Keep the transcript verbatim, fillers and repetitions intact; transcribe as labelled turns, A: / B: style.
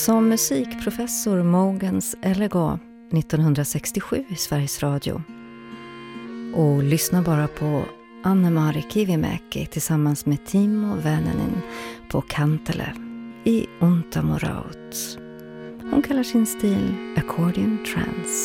A: Som musikprofessor Mogens Ellegå nittonhundrasextiosju i Sveriges Radio. Och lyssna bara på Anne-Mari Kivimäki tillsammans med Timo Väänänen på Kantele i Untamoraut. Hon kallar sin stil Accordion Trance.